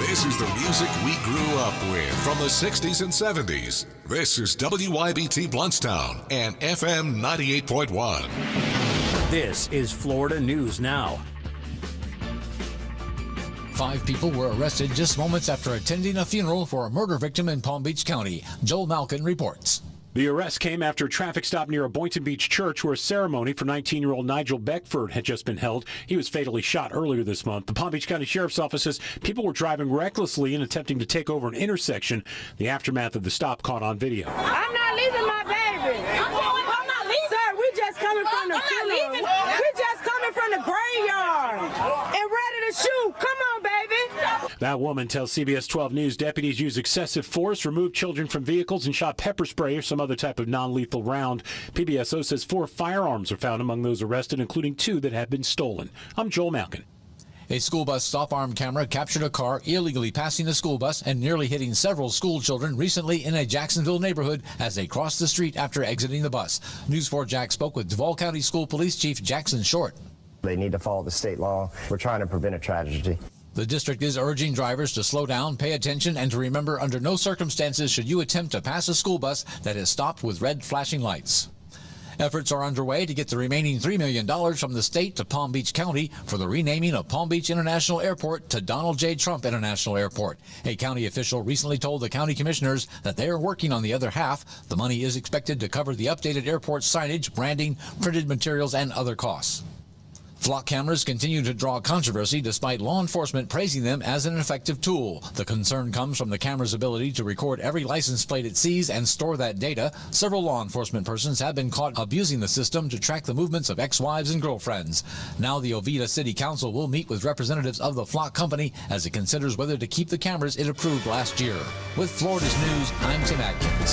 This is the music we grew up with from the 60s and 70s. This is WYBT Blountstown and FM 98.1. This is Florida News Now. 5 people were arrested just moments after attending a funeral for a murder victim in Palm Beach County. Joel Malkin reports. The arrest came after a traffic stop near a Boynton Beach church where a ceremony for 19-year-old Nigel Beckford had just been held. He was fatally shot earlier this month. The Palm Beach County Sheriff's Office says people were driving recklessly and attempting to take over an intersection. The aftermath of the stop caught on video. I'm not leaving my baby. I'm not leaving. Sir, we just coming from the funeral. We just coming from the graveyard and ready to shoot. Come on, baby. That woman tells CBS 12 News deputies used excessive force, removed children from vehicles, and shot pepper spray or some other type of non-lethal round. PBSO says 4 firearms were found among those arrested, including 2 that had been stolen. I'm Joel Malkin. A school bus stop-arm camera captured a car illegally passing a school bus and nearly hitting several school children recently in a Jacksonville neighborhood as they crossed the street after exiting the bus. News 4 Jax spoke with Duval County School Police Chief Jackson Short. They need to follow the state law. We're trying to prevent a tragedy. The district is urging drivers to slow down, pay attention, and to remember under no circumstances should you attempt to pass a school bus that is stopped with red flashing lights. Efforts are underway to get the remaining $3 million from the state to Palm Beach County for the renaming of Palm Beach International Airport to Donald J. Trump International Airport. A county official recently told the county commissioners that they are working on the other half. The money is expected to cover the updated airport signage, branding, printed materials, and other costs. Flock cameras continue to draw controversy despite law enforcement praising them as an effective tool. The concern comes from the camera's ability to record every license plate it sees and store that data. Several law enforcement persons have been caught abusing the system to track the movements of ex-wives and girlfriends. Now the Oviedo City Council will meet with representatives of the Flock company as it considers whether to keep the cameras it approved last year. With Florida's News, I'm Tim Atkins.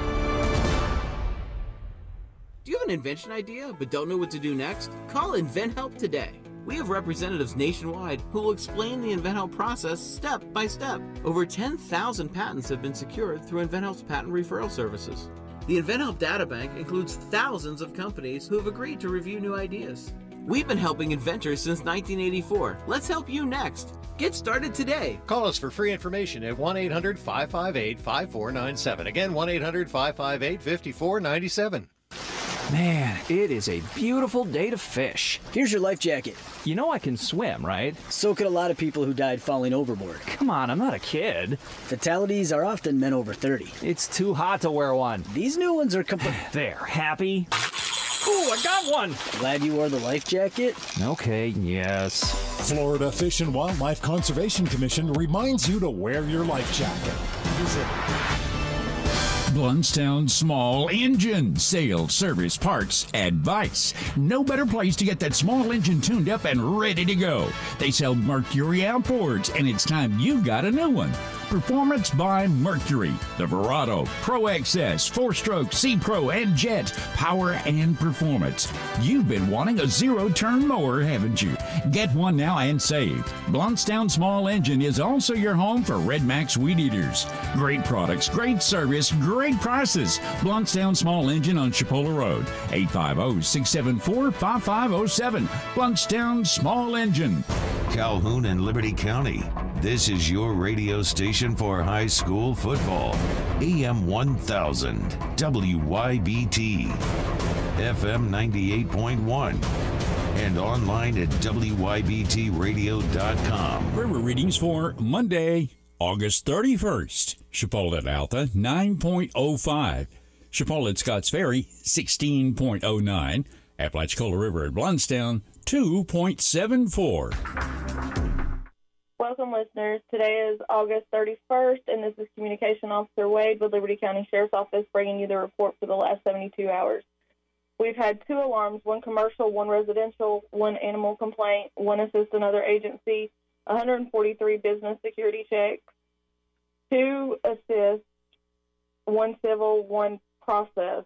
Do you have an invention idea but don't know what to do next? Call InventHelp today. We have representatives nationwide who will explain the InventHelp process step by step. Over 10,000 patents have been secured through InventHelp's patent referral services. The InventHelp databank includes thousands of companies who have agreed to review new ideas. We've been helping inventors since 1984. Let's help you next. Get started today. Call us for free information at 1-800-558-5497. Again, 1-800-558-5497. Man, it is a beautiful day to fish. Here's your life jacket. You know I can swim, right? So could a lot of people who died falling overboard. Come on, I'm not a kid. Fatalities are often men over 30. It's too hot to wear one. These new ones are There, happy? Ooh, I got one! Glad you wore the life jacket? Okay, yes. Florida Fish and Wildlife Conservation Commission reminds you to wear your life jacket. Visit Blountstown Small Engine. Sales, service, parts, advice. No better place to get that small engine tuned up and ready to go. They sell Mercury outboards, and it's time you got a new one. Performance by Mercury. The Verado, Pro XS, 4-stroke, C-Pro, and Jet. Power and performance. You've been wanting a zero-turn mower, haven't you? Get one now and save. Blountstown Small Engine is also your home for Red Max Weed Eaters. Great products, great service, great prices. Blountstown Small Engine on Chipola Road. 850-674-5507. Blountstown Small Engine. Calhoun and Liberty County. This is your radio station for high school football. AM 1000, WYBT, FM 98.1, and online at WYBTradio.com. River readings for Monday, August 31st. Chipola at Alta, 9.05. Chipola at Scotts Ferry, 16.09. Apalachicola River at Blountstown, 2.74. Welcome, listeners. Today is August 31st, and this is Communication Officer Wade with Liberty County Sheriff's Office bringing you the report for the last 72 hours. We've had 2 alarms, 1 commercial, 1 residential, 1 animal complaint, 1 assist another agency, 143 business security checks, 2 assist, 1 civil, 1 process,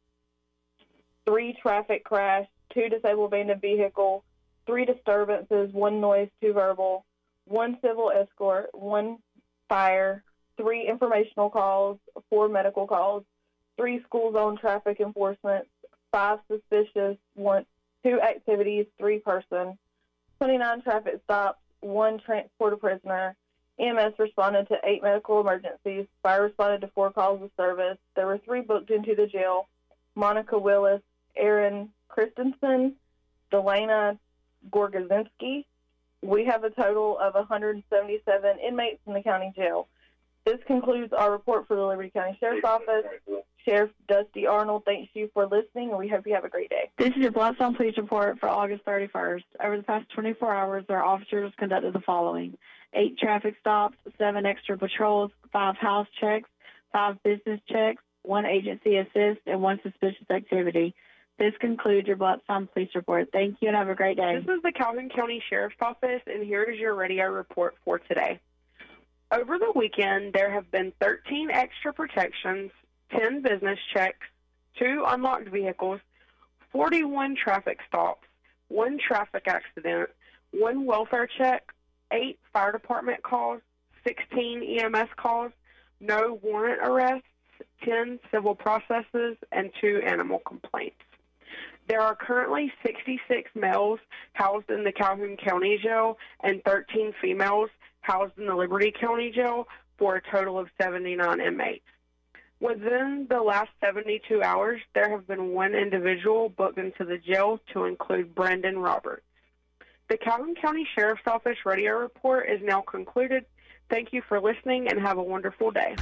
3 traffic crash, 2 disabled abandoned vehicle, 3 disturbances, 1 noise, 2 verbal, 1 civil escort, 1 fire, 3 informational calls, 4 medical calls, 3 school zone traffic enforcement, 5 suspicious, 2 activities, 3 person, 29 traffic stops, 1 transport a prisoner, EMS responded to 8 medical emergencies. Fire responded to 4 calls of service. There were 3 booked into the jail: Monica Willis, Aaron Christensen, Delana Gorgazinski. We have a total of 177 inmates in the county jail. This concludes our report for the Liberty County Sheriff's Office. Sheriff Dusty Arnold thanks you for listening, and we hope you have a great day. This is your Bloodstone Police Report for August 31st. Over the past 24 hours, our officers conducted the following: 8 traffic stops, 7 extra patrols, 5 house checks, 5 business checks, 1 agency assist, and 1 suspicious activity. This concludes your Bloodstone Police Report. Thank you and have a great day. This is the Calhoun County Sheriff's Office, and here is your radio report for today. Over the weekend, there have been 13 extra protections, 10 business checks, 2 unlocked vehicles, 41 traffic stops, 1 traffic accident, 1 welfare check, 8 fire department calls, 16 EMS calls, no warrant arrests, 10 civil processes, and 2 animal complaints. There are currently 66 males housed in the Calhoun County Jail and 13 females housed in the Liberty County Jail for a total of 79 inmates. Within the last 72 hours, there have been 1 individual booked into the jail, to include Brandon Roberts. The Calhoun County Sheriff's Office radio report is now concluded. Thank you for listening and have a wonderful day.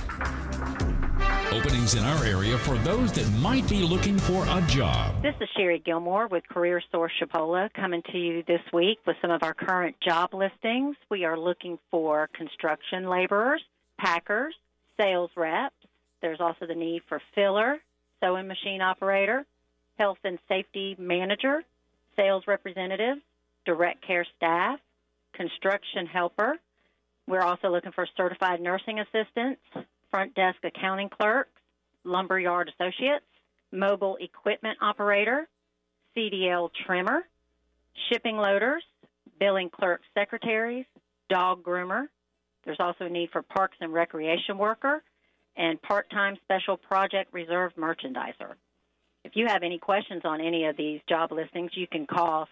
Openings in our area for those that might be looking for a job. This is Sherry Gilmore with Career Source Chipola, coming to you this week with some of our current job listings. We are looking for construction laborers, packers, sales reps. There's also the need for filler, sewing machine operator, health and safety manager, sales representative, direct care staff, construction helper. We're also looking for certified nursing assistants, front desk accounting clerks, lumberyard associates, mobile equipment operator, CDL trimmer, shipping loaders, billing clerk secretaries, dog groomer. There's also a need for parks and recreation worker and part-time special project reserve merchandiser. If you have any questions on any of these job listings, you can call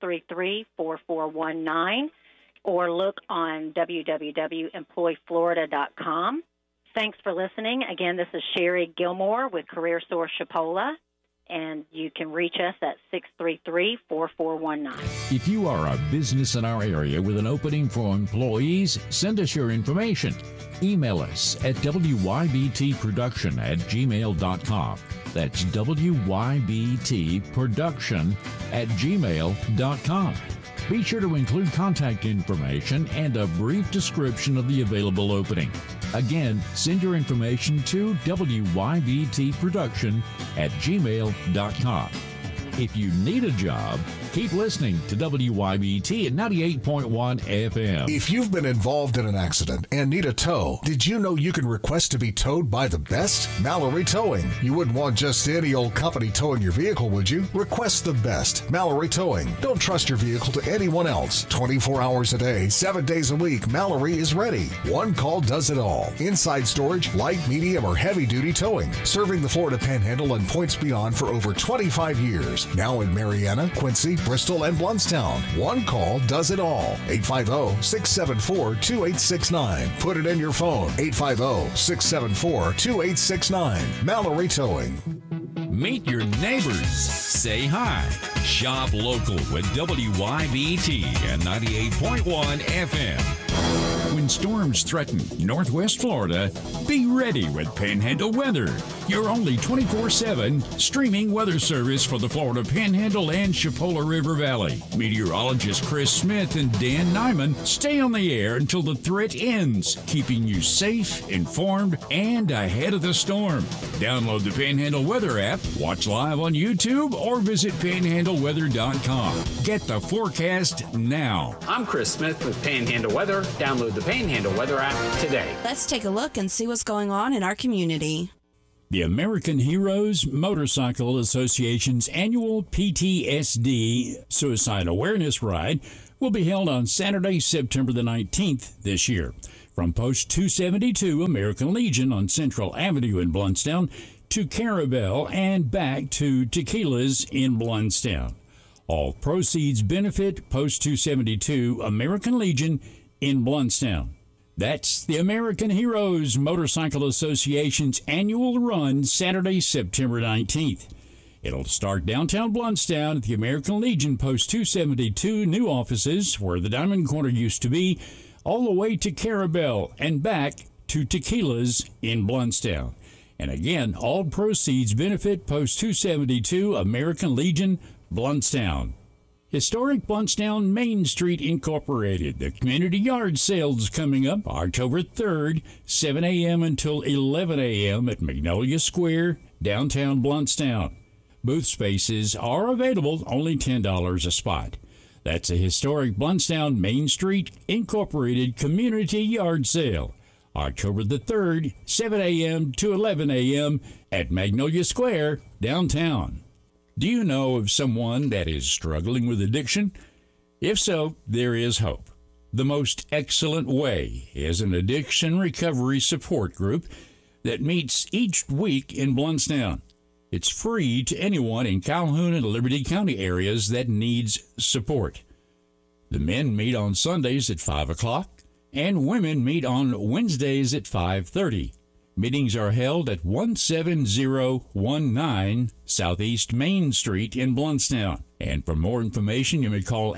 633-4419 or look on www.employflorida.com. Thanks for listening. Again, this is Sherry Gilmore with Career Source Chipola, and you can reach us at 633-4419. If you are a business in our area with an opening for employees, send us your information. Email us at wybtproduction@gmail.com. That's wybtproduction@gmail.com. Be sure to include contact information and a brief description of the available opening. Again, send your information to wybtproduction@gmail.com. If you need a job, keep listening to WYBT at 98.1 FM. If you've been involved in an accident and need a tow, did you know you can request to be towed by the best? Mallory Towing. You wouldn't want just any old company towing your vehicle, would you? Request the best. Mallory Towing. Don't trust your vehicle to anyone else. 24 hours a day, 7 days a week, Mallory is ready. One call does it all. Inside storage, light, medium, or heavy-duty towing. Serving the Florida Panhandle and points beyond for over 25 years. Now in Marietta, Quincy, Bristol, and Blountstown. One call does it all. 850-674-2869. Put it in your phone. 850-674-2869. Mallory Towing. Meet your neighbors. Say hi. Shop local with WYBT and 98.1 FM. When storms threaten Northwest Florida, be ready with Panhandle Weather, your only 24/7 streaming weather service for the Florida Panhandle and Chipola River Valley. Meteorologists Chris Smith and Dan Nyman stay on the air until the threat ends, keeping you safe, informed, and ahead of the storm. Download the Panhandle Weather app, watch live on YouTube, or visit panhandleweather.com. Get the forecast now. I'm Chris Smith with Panhandle Weather. Download the Panhandle Weather app today. Let's take a look and see what's going on in our community. The American Heroes Motorcycle Association's annual PTSD Suicide Awareness Ride will be held on Saturday, September the 19th this year. From Post 272 American Legion on Central Avenue in Blountstown to Carabel and back to Tequila's in Blountstown. All proceeds benefit Post 272 American Legion in Blountstown. That's the American Heroes Motorcycle Association's annual run, Saturday, September 19th. It'll start downtown Blountstown at the American Legion Post 272 new offices, where the Diamond Corner used to be, all the way to Carabel and back to Tequila's in Blountstown. And again, all proceeds benefit Post 272 American Legion, Blountstown. Historic Blountstown Main Street Incorporated. The community yard sales coming up October 3rd, 7 a.m. until 11 a.m. at Magnolia Square, downtown Blountstown. Booth spaces are available, only $10 a spot. That's a historic Blountstown Main Street Incorporated community yard sale. October the 3rd, 7 a.m. to 11 a.m. at Magnolia Square, downtown. Do you know of someone that is struggling with addiction? If so, there is hope. The Most Excellent Way is an addiction recovery support group that meets each week in Blountstown. It's free to anyone in Calhoun and Liberty County areas that needs support. The men meet on Sundays at 5 o'clock, and women meet on Wednesdays at 5:30. Meetings are held at 17019 Southeast Main Street in Blountstown. And for more information, you may call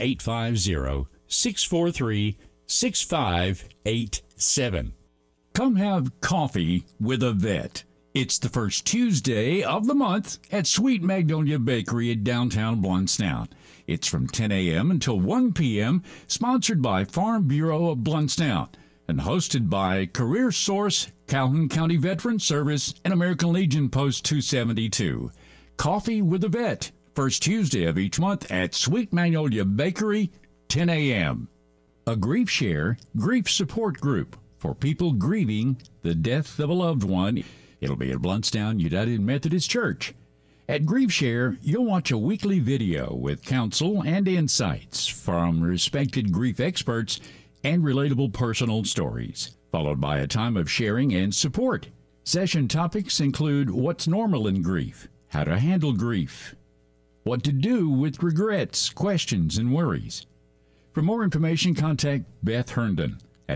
850-643-6587. Come have coffee with a vet. It's the first Tuesday of the month at Sweet Magnolia Bakery at downtown Blountstown. It's from 10 a.m. until 1 p.m., sponsored by Farm Bureau of Blountstown, and hosted by Career Source, Calhoun County Veterans Service, and American Legion Post 272. Coffee with a Vet, first Tuesday of each month at Sweet Magnolia Bakery, 10 a.m. A Grief Share grief support group for people grieving the death of a loved one. It'll be at Blountstown United Methodist Church. At Grief Share, you'll watch a weekly video with counsel and insights from respected grief experts and relatable personal stories, followed by a time of sharing and support. Session topics include what's normal in grief, how to handle grief, what to do with regrets, questions, and worries. For more information, contact Beth Herndon at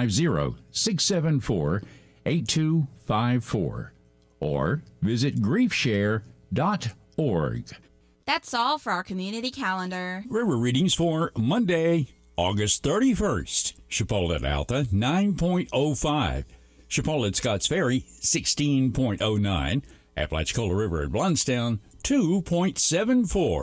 850-674-8254 or visit griefshare.org. That's all for our community calendar. River readings for Monday, August 31st. Chipola at Alta, 9.05. Chipola at Scotts Ferry, 16.09. Apalachicola River at Blountstown, 2.74.